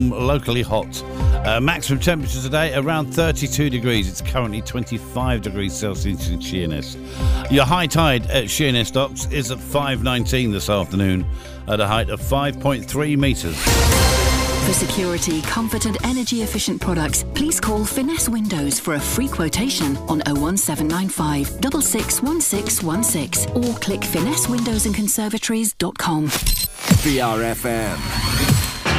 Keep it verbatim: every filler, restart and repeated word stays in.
locally hot. Uh, maximum temperature today around thirty-two degrees. It's currently twenty-five degrees Celsius in Sheerness. Your high tide at Sheerness Docks is at five nineteen this afternoon at a height of five point three metres. For security, comfort and energy efficient products, please call Finesse Windows for a free quotation on oh one seven nine five, six six one six one six or click finesse windows and conservatories dot com. V R F M.